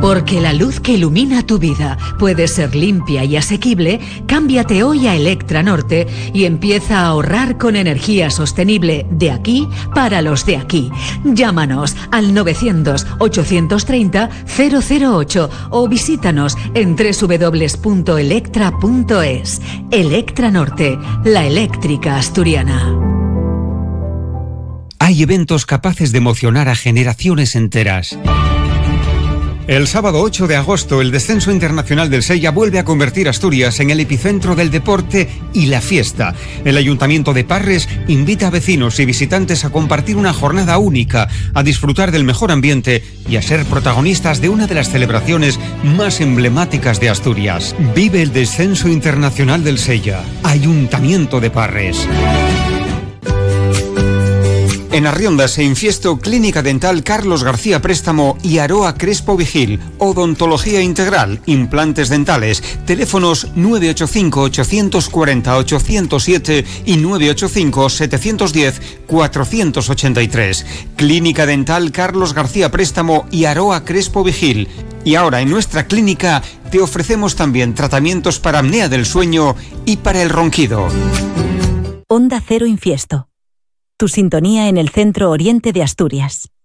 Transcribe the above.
Porque la luz que ilumina tu vida puede ser limpia y asequible, cámbiate hoy a Electra Norte y empieza a ahorrar con energía sostenible de aquí para los de aquí. Llámanos al 900-830-008 o visítanos en www.electra.es. Electra Norte, la eléctrica asturiana. Hay eventos capaces de emocionar a generaciones enteras. El sábado 8 de agosto, el descenso internacional del Sella vuelve a convertir Asturias en el epicentro del deporte y la fiesta. El Ayuntamiento de Parres invita a vecinos y visitantes a compartir una jornada única, a disfrutar del mejor ambiente y a ser protagonistas de una de las celebraciones más emblemáticas de Asturias. Vive el descenso internacional del Sella. Ayuntamiento de Parres. En Arrionda se infiesto Clínica Dental Carlos García Préstamo y Aroa Crespo Vigil. Odontología integral, implantes dentales. Teléfonos 985-840-807 y 985-710-483. Clínica Dental Carlos García Préstamo y Aroa Crespo Vigil. Y ahora en nuestra clínica te ofrecemos también tratamientos para apnea del sueño y para el ronquido. Onda Cero Infiesto. Tu sintonía en el centro oriente de Asturias.